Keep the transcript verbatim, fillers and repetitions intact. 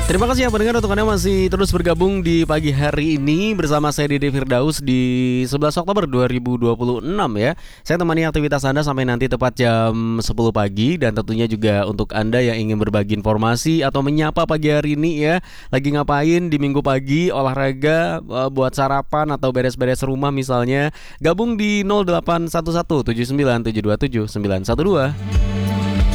Terima kasih ya pendengar untuk Anda masih terus bergabung di pagi hari ini bersama saya Dede Firdaus di sebelas Oktober dua ribu dua puluh enam ya. Saya temani aktivitas Anda sampai nanti tepat jam sepuluh pagi dan tentunya juga untuk Anda yang ingin berbagi informasi atau menyapa pagi hari ini ya. Lagi ngapain di minggu pagi, olahraga, buat sarapan atau beres-beres rumah misalnya. Gabung di nol delapan satu satu tujuh sembilan tujuh dua tujuh sembilan satu dua.